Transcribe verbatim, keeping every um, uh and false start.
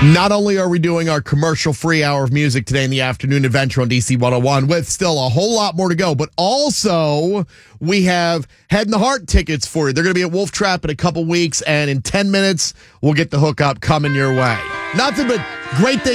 Not only are we doing our commercial-free hour of music today in the afternoon adventure on D C one oh one with still a whole lot more to go, but also we have Head and the Heart tickets for you. They're going to be at Wolf Trap in a couple weeks, and in ten minutes, we'll get the hookup coming your way. Nothing but great things.